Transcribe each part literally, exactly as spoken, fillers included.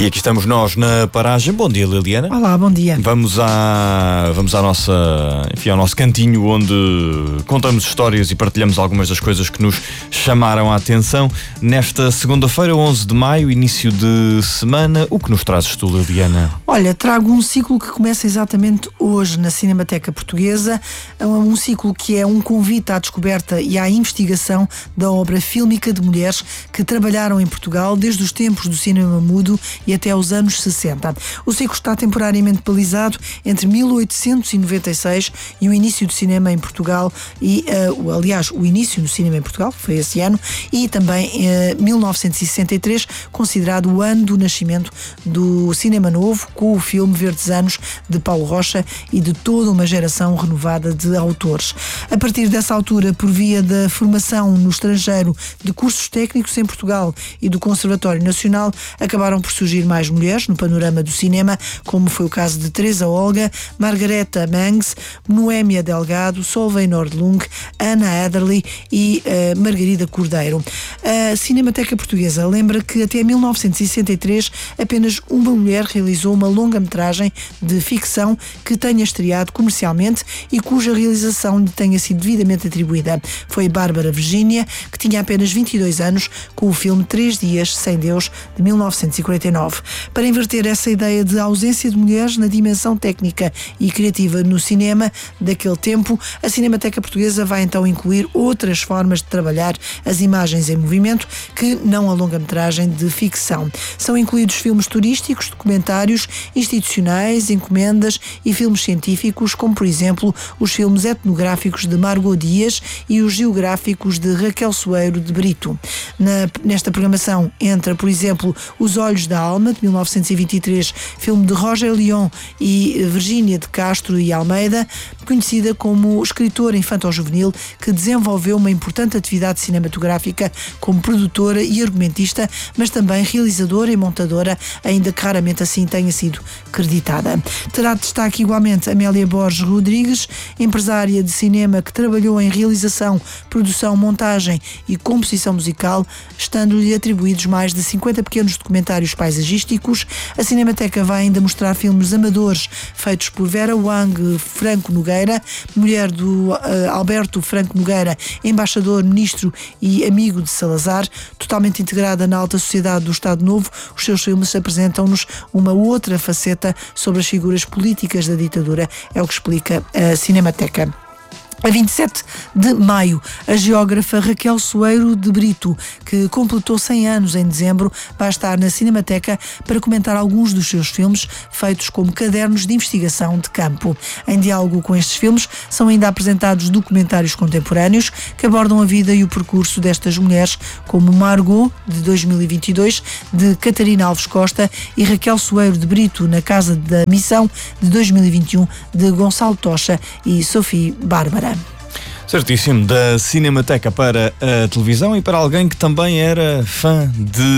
E aqui estamos nós na paragem. Bom dia, Liliana. Olá, bom dia. Vamos à, vamos à nossa, enfim, ao nosso cantinho onde contamos histórias e partilhamos algumas das coisas que nos chamaram a atenção. Nesta segunda-feira, onze de maio, início de semana, o que nos trazes tu, Liliana? Olha, trago um ciclo que começa exatamente hoje na Cinemateca Portuguesa. É um ciclo que é um convite à descoberta e à investigação da obra fílmica de mulheres que trabalharam em Portugal desde os tempos do cinema mudo e até aos anos sessenta. O ciclo está temporariamente balizado entre mil oitocentos e noventa e seis e o início do cinema em Portugal e, uh, aliás, o início do cinema em Portugal, que foi esse ano, e também uh, mil novecentos e sessenta e três, considerado o ano do nascimento do cinema novo, com o filme Verdes Anos de Paulo Rocha e de toda uma geração renovada de autores. A partir dessa altura, por via da formação no estrangeiro de cursos técnicos em Portugal e do Conservatório Nacional, acabaram por surgir mais mulheres no panorama do cinema, como foi o caso de Teresa Olga, Margareta Mangs, Noémia Delgado, Solveig Nordlund, Ana Adderley e uh, Margarida Cordeiro. A Cinemateca Portuguesa lembra que até mil novecentos e sessenta e três apenas uma mulher realizou uma longa-metragem de ficção que tenha estreado comercialmente e cuja realização lhe tenha sido devidamente atribuída. Foi Bárbara Virgínia, que tinha apenas vinte e dois anos, com o filme Três Dias Sem Deus, de mil novecentos e quarenta e nove. Para inverter essa ideia de ausência de mulheres na dimensão técnica e criativa no cinema daquele tempo, a Cinemateca Portuguesa vai então incluir outras formas de trabalhar as imagens em movimento que não a longa-metragem de ficção. São incluídos filmes turísticos, documentários, institucionais, encomendas e filmes científicos, como por exemplo os filmes etnográficos de Margot Dias e os geográficos de Raquel Soeiro de Brito. Na, nesta programação entra, por exemplo, Os Olhos da Alma, de mil novecentos e vinte e três, filme de Roger Leon e Virgínia de Castro e Almeida, conhecida como escritora infanto-juvenil, que desenvolveu uma importante atividade cinematográfica como produtora e argumentista, mas também realizadora e montadora, ainda que raramente assim tenha sido creditada. Terá destaque igualmente Amélia Borges Rodrigues, empresária de cinema que trabalhou em realização, produção, montagem e composição musical, estando-lhe atribuídos mais de cinquenta pequenos documentários paisagísticos. A Cinemateca vai ainda mostrar filmes amadores feitos por Vera Wang Franco Nogueira, mulher do uh, Alberto Franco Nogueira, embaixador, ministro e amigo de Salazar. Totalmente integrada na alta sociedade do Estado Novo, os seus filmes apresentam-nos uma outra faceta sobre as figuras políticas da ditadura, é o que explica a Cinemateca. A vinte e sete de maio, a geógrafa Raquel Soeiro de Brito, que completou cem anos em dezembro, vai estar na Cinemateca para comentar alguns dos seus filmes, feitos como cadernos de investigação de campo. Em diálogo com estes filmes, são ainda apresentados documentários contemporâneos que abordam a vida e o percurso destas mulheres, como Margot, de dois mil e vinte e dois, de Catarina Alves Costa, e Raquel Soeiro de Brito, na Casa da Missão, de dois mil e vinte e um, de Gonçalo Tocha e Sophie Bárbara. Certíssimo, da Cinemateca para a televisão e para alguém que também era fã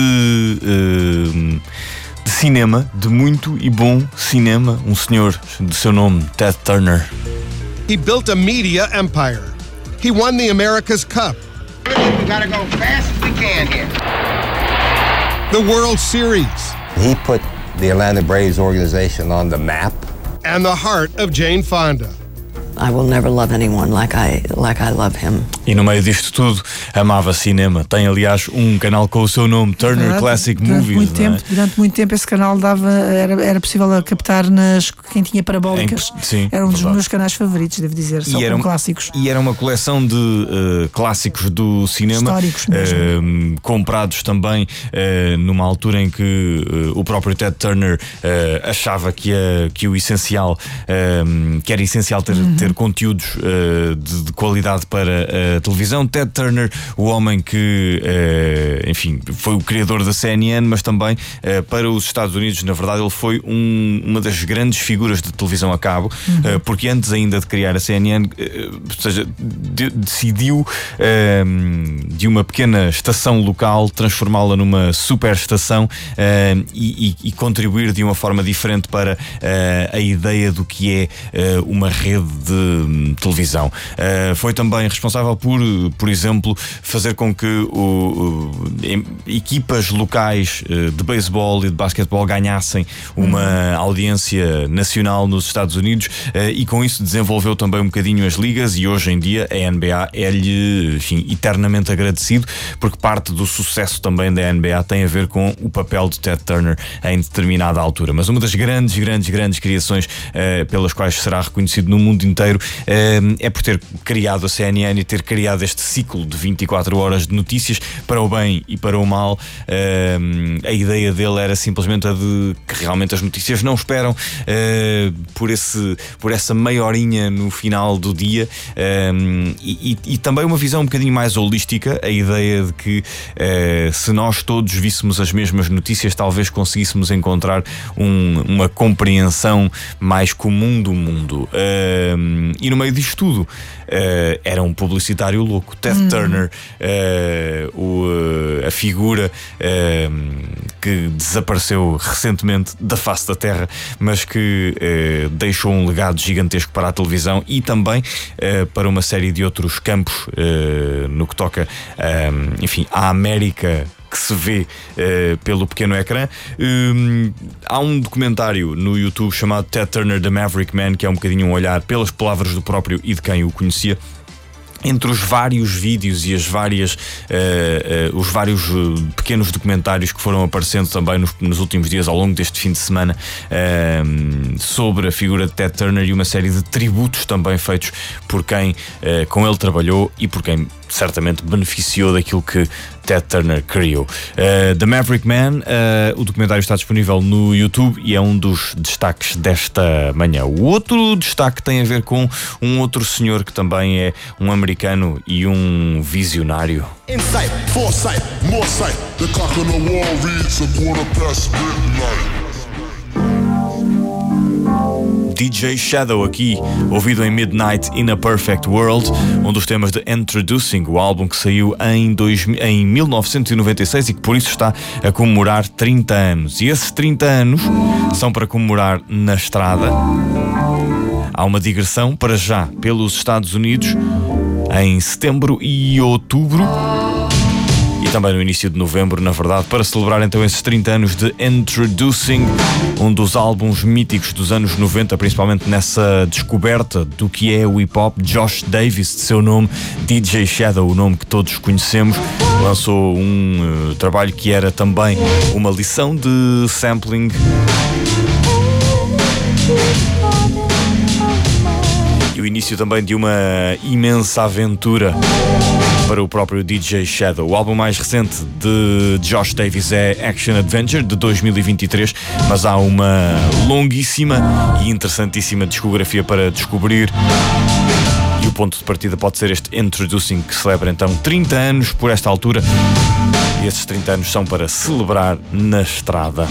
de, uh, de cinema, de muito e bom cinema, um senhor de seu nome, Ted Turner. He built a media empire. He won the America's Cup. We gotta go fast as we can here. The World Series. He put the Atlanta Braves organization on the map. And the heart of Jane Fonda. I will never love anyone like I, like I love him. E no meio disto tudo, amava cinema. Tem, aliás, um canal com o seu nome, Turner Verdade, Classic durante Movies. Muito não é? tempo, durante muito tempo esse canal dava, era, era possível captar nas, quem tinha parabólicas. Em, sim, era um dos verdade. meus canais favoritos, devo dizer, só E com era, clássicos. E era uma coleção de uh, clássicos do cinema. Históricos mesmo. Uh, comprados também uh, numa altura em que uh, o próprio Ted Turner uh, achava que, a, que o essencial, uh, que era essencial ter, uhum. ter conteúdos uh, de, de qualidade para a televisão. Ted Turner, o homem que, uh, enfim, foi o criador da C N N, mas também uh, para os Estados Unidos, na verdade, ele foi um, uma das grandes figuras de televisão a cabo, uhum. uh, porque antes ainda de criar a C N N, uh, ou seja, de, decidiu uh, de uma pequena estação local transformá-la numa super estação uh, e, e, e contribuir de uma forma diferente para uh, a ideia do que é uh, uma rede de de televisão. Uh, foi também responsável por, por exemplo, fazer com que o, o, equipas locais uh, de beisebol e de basquetebol ganhassem uma uhum. audiência nacional nos Estados Unidos, uh, e com isso desenvolveu também um bocadinho as ligas, e hoje em dia a N B A é-lhe, enfim, eternamente agradecido, porque parte do sucesso também da N B A tem a ver com o papel de Ted Turner em determinada altura. Mas uma das grandes, grandes, grandes criações uh, pelas quais será reconhecido no mundo inteiro uh, é por ter criado a C N N e ter criado este ciclo de vinte e quatro horas de notícias para o bem e para o mal. Uh, a ideia dele era simplesmente a de que realmente as notícias não esperam uh, por, esse, por essa meia horinha no final do dia, uh, e, e, e também uma visão um bocadinho mais holística, a ideia de que uh, se nós todos víssemos as mesmas notícias, talvez conseguíssemos encontrar um, uma compreensão mais comum do mundo. Uh, e no meio disto tudo, uh, era um publicitário louco. Ted hum. Turner, uh, o, uh, a figura uh, que desapareceu recentemente da face da terra, mas que uh, deixou um legado gigantesco para a televisão e também uh, para uma série de outros campos, uh, no que toca, uh, enfim, à América que se vê uh, pelo pequeno ecrã. Um, há um documentário no YouTube chamado Ted Turner The Maverick Man, que é um bocadinho um olhar pelas palavras do próprio e de quem o conhecia. Entre os vários vídeos e as várias, uh, uh, os vários uh, pequenos documentários que foram aparecendo também nos, nos últimos dias, ao longo deste fim de semana, uh, sobre a figura de Ted Turner, e uma série de tributos também feitos por quem uh, com ele trabalhou e por quem certamente beneficiou daquilo que Ted Turner criou. Uh, The Maverick Man, uh, o documentário está disponível no YouTube e é um dos destaques desta manhã. O outro destaque tem a ver com um outro senhor que também é um americano e um visionário. Insight, foresight, more sight. The clock on the wall reads a quarter past midnight. D J Shadow aqui, ouvido em Midnight in a Perfect World, um dos temas de Introducing, o álbum que saiu em, dois, em mil novecentos e noventa e seis e que por isso está a comemorar trinta anos. E esses trinta anos são para comemorar na estrada. Há uma digressão para já pelos Estados Unidos em setembro e outubro. E também no início de novembro, na verdade, para celebrar então esses trinta anos de Introducing, um dos álbuns míticos dos anos noventa, principalmente nessa descoberta do que é o hip-hop. Josh Davis, de seu nome, D J Shadow, o nome que todos conhecemos, lançou um uh, trabalho que era também uma lição de sampling. E o início também de uma imensa aventura para o próprio D J Shadow. O álbum mais recente de Josh Davis é Action Adventure, de dois mil e vinte e três, mas há uma longuíssima e interessantíssima discografia para descobrir. E o ponto de partida pode ser este Introducing, que celebra então trinta anos por esta altura. E esses trinta anos são para celebrar na estrada.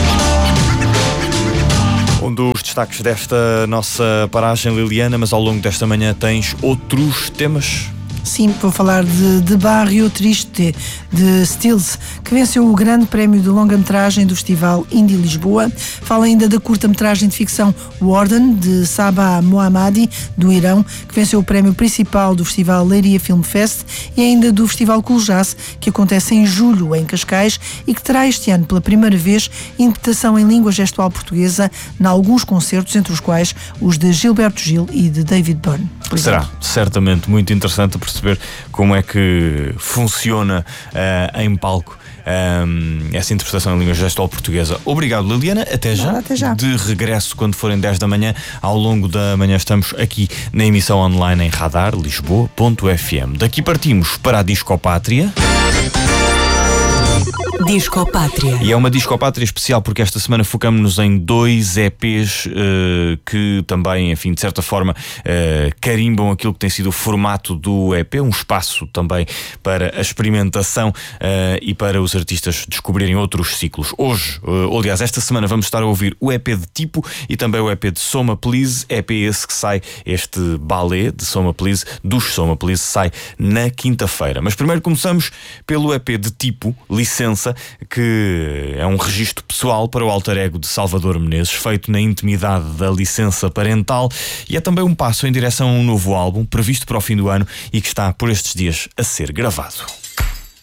Um dos destaques desta nossa paragem, Liliana, mas ao longo desta manhã tens outros temas? Sim, vou falar de, de Barrio Triste, de Stills, que venceu o grande prémio de longa-metragem do Festival Indie Lisboa. Fala ainda da curta-metragem de ficção Warden, de Sabah Mohammadi, do Irão, que venceu o prémio principal do Festival Leiria Film Fest, e ainda do Festival Cool Jazz, que acontece em julho em Cascais e que terá este ano pela primeira vez interpretação em língua gestual portuguesa em alguns concertos, entre os quais os de Gilberto Gil e de David Byrne. Será certamente muito interessante perceber como é que funciona uh, em palco um, essa interpretação em língua gestual portuguesa. Obrigado, Liliana, até já. até já. De regresso quando forem dez da manhã. Ao longo da manhã estamos aqui na emissão online em radar lisboa ponto f m. Daqui partimos para a Discopátria. Discopátria. E é uma Discopátria especial porque esta semana focamos-nos em dois E Ps uh, que também, enfim, de certa forma uh, carimbam aquilo que tem sido o formato do E P, um espaço também para a experimentação uh, e para os artistas descobrirem outros ciclos. Hoje, uh, aliás, esta semana vamos estar a ouvir o E P de Tipo e também o E P de Soma Please, E P esse que sai, este balé de Soma Please, dos Soma Please, sai na quinta-feira. Mas primeiro começamos pelo E P de Tipo, Licença. Licença, que é um registro pessoal para o alter ego de Salvador Menezes, feito na intimidade da licença parental, e é também um passo em direção a um novo álbum previsto para o fim do ano e que está por estes dias a ser gravado.